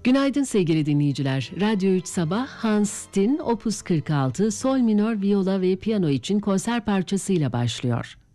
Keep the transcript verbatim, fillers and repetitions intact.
Günaydın sevgili dinleyiciler. Radyo üç Sabah Hans Stin Opus kırk altı Sol minör viola ve piyano için konser parçasıyla başlıyor.